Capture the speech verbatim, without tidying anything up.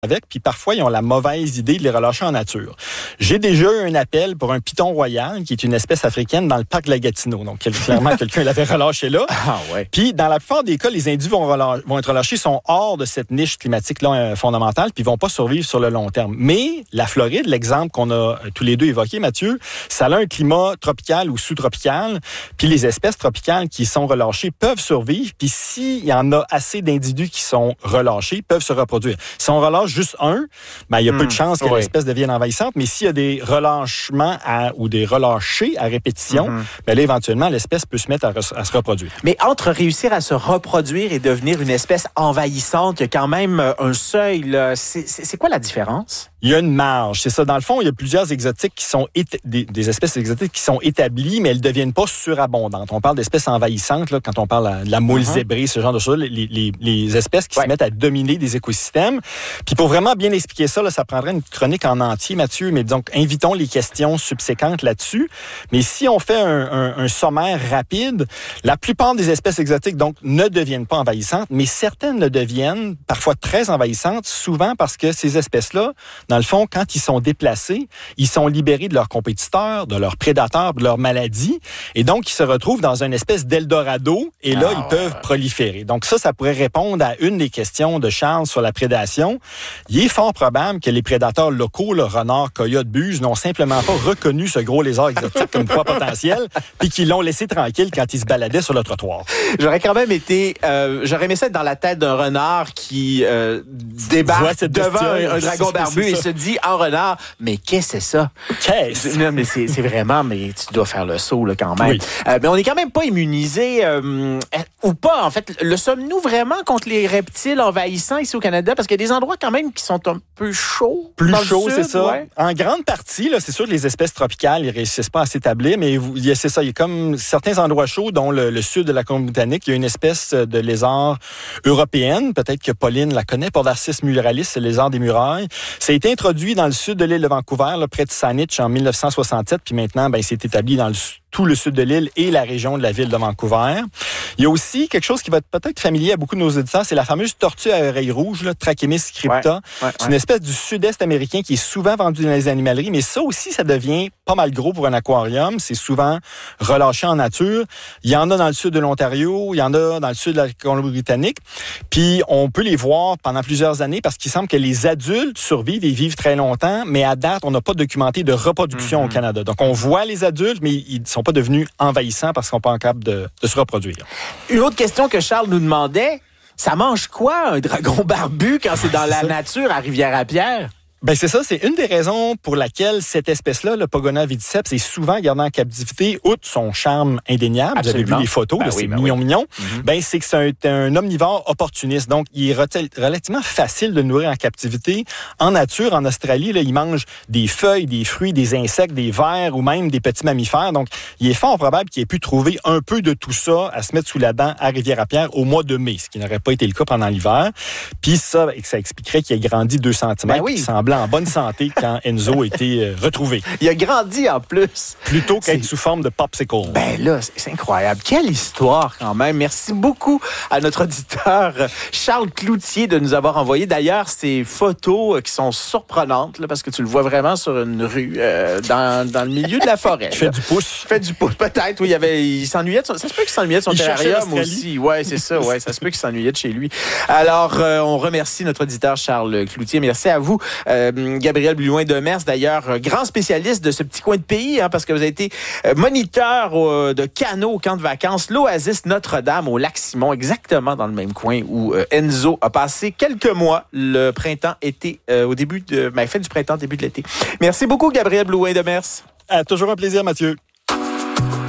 avec, puis parfois, ils ont la mauvaise idée de les relâcher en nature. J'ai déjà eu un appel pour un python royal, qui est une espèce africaine, dans le parc de la Gatineau. Donc, clairement, quelqu'un l'avait relâché là. Ah ouais. Puis, dans la plupart des cas, les individus vont, relâ- vont être relâchés, sont hors de cette niche climatique-là euh, fondamentale, puis ils vont pas survivre sur le long terme. Mais la Floride, l'exemple qu'on a euh, tous les deux évoqué, Mathieu, ça a un climat tropical ou sous-tropical, puis les espèces tropicales qui sont relâchées peuvent survivre, puis s'il y en a assez d'individus qui sont relâchés, ils peuvent se reproduire. Si on relâche juste un, ben, il y a mmh, peu de chances que oui. l'espèce devienne envahissante, mais s'il y a des relâchements à, ou des relâchés à répétition, mmh. ben là, éventuellement, l'espèce peut se mettre à, re- à se reproduire. Mais entre réussir à se reproduire et devenir une espèce envahissante, il y a quand même un seuil, là. C'est, c'est, c'est quoi la différence? Il y a une marge, c'est ça. Dans le fond, il y a plusieurs exotiques qui sont éta- des, des espèces exotiques qui sont établies, mais elles ne deviennent pas surabondantes. On parle d'espèces envahissantes, là, quand on parle de la moule uh-huh. zébrée, ce genre de choses, les, les, les espèces qui ouais. se mettent à dominer des écosystèmes. Puis pour vraiment bien expliquer ça, là, ça prendrait une chronique en entier, Mathieu, mais donc invitons les questions subséquentes là-dessus. Mais si on fait un, un, un sommaire rapide, la plupart des espèces exotiques donc ne deviennent pas envahissantes, mais certaines le deviennent, parfois très envahissantes, souvent parce que ces espèces-là, dans le fond, quand ils sont déplacés, ils sont libérés de leurs compétiteurs, de leurs prédateurs, de leurs maladies, et donc ils se retrouvent dans une espèce d'Eldorado, et là, ah, ils peuvent ouais. proliférer. Donc ça, ça pourrait répondre à une des questions de Charles sur la prédation. Il est fort probable que les prédateurs locaux, le renard, coyote, buse, n'ont simplement pas reconnu ce gros lézard exotique comme proie potentielle, puis qu'ils l'ont laissé tranquille quand il se baladait sur le trottoir. J'aurais quand même été... Euh, j'aurais aimé ça être dans la tête d'un renard qui euh, débarque devant un, un dragon barbu et se dit en renard, mais qu'est-ce que c'est ça? Qu'est-ce? Non, mais c'est, c'est vraiment, mais tu dois faire le saut là, quand même. Oui. Euh, mais on n'est quand même pas immunisé euh, ou pas, en fait. Le sommes-nous vraiment contre les reptiles envahissants ici au Canada? Parce qu'il y a des endroits quand même qui sont un peu chauds. Plus dans chaud, le sud, c'est ça. Ouais. En grande partie, là, c'est sûr que les espèces tropicales, ils réussissent pas à s'établir, mais il y a, c'est ça, il y a comme certains endroits chauds, dont le, le sud de la Colombie-Britannique, il y a une espèce de lézard européenne, peut-être que Pauline la connaît, Podarcis muralis, c'est le lézard des murailles. Ça a été introduit dans le sud de l'île de Vancouver, là, près de Saanich, en dix-neuf cent soixante-sept, puis maintenant, ben, c'est établi dans le tout le sud de l'île et la région de la ville de Vancouver. Il y a aussi quelque chose qui va être peut-être familier à beaucoup de nos auditeurs, c'est la fameuse tortue à oreilles rouges, là, Trachemys crypta. Ouais, ouais, c'est une espèce du sud-est américain qui est souvent vendue dans les animaleries, mais ça aussi, ça devient pas mal gros pour un aquarium. C'est souvent relâché en nature. Il y en a dans le sud de l'Ontario, il y en a dans le sud de la Colombie-Britannique. Puis, on peut les voir pendant plusieurs années parce qu'il semble que les adultes survivent et vivent très longtemps, mais à date, on n'a pas documenté de reproduction mm-hmm. au Canada. Donc, on voit les adultes, mais ils sont pas devenus envahissants parce qu'ils sont pas capables de, de se reproduire. Une autre question que Charles nous demandait, ça mange quoi un dragon barbu quand c'est dans la nature à Rivière-à-Pierre? Ben c'est ça, c'est une des raisons pour laquelle cette espèce-là, le Pogona vidiceps, est souvent gardée en captivité, outre son charme indéniable. Absolument. Vous avez vu les photos, ben là, oui, c'est ben mignon, oui. mignon. Mm-hmm. Ben c'est que c'est un, un omnivore opportuniste, donc il est relativement facile de nourrir en captivité. En nature, en Australie, là, il mange des feuilles, des fruits, des insectes, des vers ou même des petits mammifères. Donc, il est fort probable qu'il ait pu trouver un peu de tout ça à se mettre sous la dent à Rivière-à-Pierre au mois de mai, ce qui n'aurait pas été le cas pendant l'hiver. Puis ça, ça expliquerait qu'il a grandi deux centimètres, ben oui. qui semblait en bonne santé quand Enzo a été euh, retrouvé. Il a grandi en plus. Plutôt qu'être c'est... sous forme de popsicle. Ben là, c'est, c'est incroyable. Quelle histoire quand même. Merci beaucoup à notre auditeur Charles Cloutier de nous avoir envoyé d'ailleurs ces photos qui sont surprenantes là, parce que tu le vois vraiment sur une rue euh, dans, dans le milieu de la forêt. Il fait du pouce. Il fait du pouce, peut-être. Oui, il, y avait, il s'ennuyait de son, ça se peut qu'il s'ennuyait de son il terrarium aussi. Oui, c'est ça. Ouais, ça se peut qu'il s'ennuyait de chez lui. Alors, euh, on remercie notre auditeur Charles Cloutier. Merci à vous. Euh, Gabriel Blouin-Demers, d'ailleurs, grand spécialiste de ce petit coin de pays, hein, parce que vous avez été moniteur euh, de canot au camp de vacances, l'Oasis Notre-Dame au Lac-Simon, exactement dans le même coin où euh, Enzo a passé quelques mois, le printemps-été, euh, au début de, ben, fin du printemps, début de l'été. Merci beaucoup, Gabriel Blouin-Demers. Euh, toujours un plaisir, Mathieu.